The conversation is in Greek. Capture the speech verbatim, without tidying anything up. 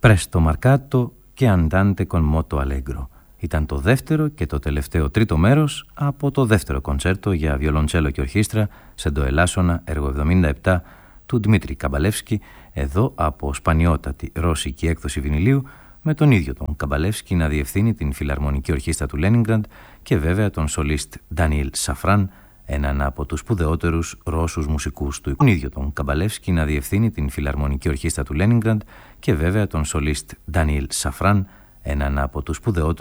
Presto marcato και andante con moto allegro. Ήταν το δεύτερο και το τελευταίο τρίτο μέρος από το δεύτερο κοντσέρτο για βιολοντσέλο και ορχήστρα σε ντοελάσονα έργο εβδομήντα επτά του Δημήτρη Καμπαλεύσκη, εδώ από σπανιότατη ρώσικη έκδοση βινιλίου, με τον ίδιο τον Καμπαλεύσκη να διευθύνει την Φιλαρμονική Ορχήστρα του Λένινγκραντ και βέβαια τον σολίστ Ντανιήλ Σαφράν, έναν από τους σπουδαιότερους Ρώσους μουσικούς του. Τον ίδιο τον Καμπαλεύσκη να διευθύνει την Φιλαρμονική Ορχήστρα του Λένινγκραντ και βέβαια τον σολίστ Ντανιήλ Σαφράν, έναν από τους σπουδαιότερους